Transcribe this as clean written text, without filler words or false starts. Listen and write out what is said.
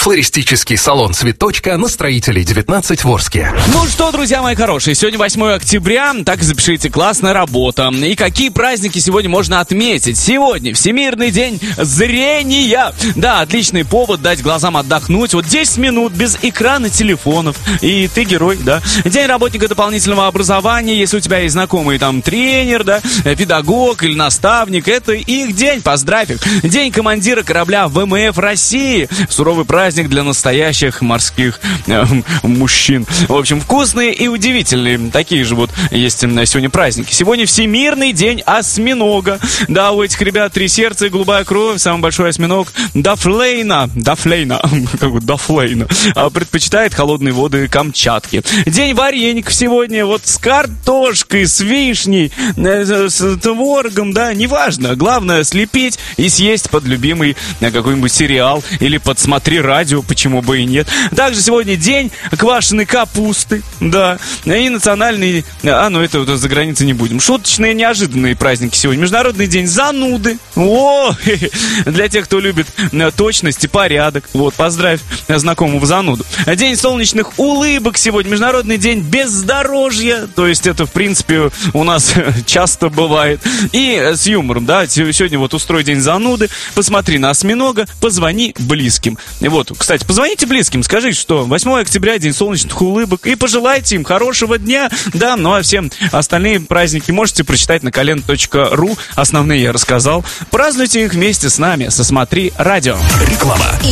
Флористический салон «Цветочка» на Строителей 19 в Орске. Ну что, друзья мои хорошие, сегодня 8 октября, так и запишите, классная работа. И какие праздники сегодня можно отметить? Сегодня Всемирный день зрения. Да, отличный повод дать глазам отдохнуть. Вот 10 минут без экрана телефонов. И ты герой, да. День работника дополнительного образования. Если у тебя есть знакомый там тренер, да, педагог или наставник, это их день, поздравь их. День командира корабля ВМФ России. Суровый праздник для настоящих морских мужчин. В общем, вкусные и удивительные. Такие же вот есть сегодня праздники. Сегодня Всемирный день осьминога. Да, у этих ребят 3 сердца и голубая кровь. Самый большой осьминог Дафлейна предпочитает холодные воды Камчатки. День вареников сегодня. Вот с картошкой, с вишней, с творогом, да, неважно. Главное слепить и съесть под любимый какой-нибудь сериал или под «Смотри радио», почему бы и нет. Также сегодня день квашеной капусты, да, и национальный, это вот за границей не будем. Шуточные, неожиданные праздники сегодня. Международный день зануды. Для тех, кто любит точность и порядок. Вот, поздравь знакомого зануду. День солнечных улыбок сегодня. Международный день бездорожья. То есть это, в принципе, у нас часто бывает. И с юмором, да, сегодня вот устрой день зануды, посмотри на осьминога, позвони близким. Вот, кстати, позвоните близким, скажите, что 8 октября день солнечных улыбок, и пожелайте им хорошего дня, да, ну а все остальные праздники можете прочитать на kalenda.ru. Основные я рассказал. Празднуйте их вместе с нами со «Смотри радио». Реклама.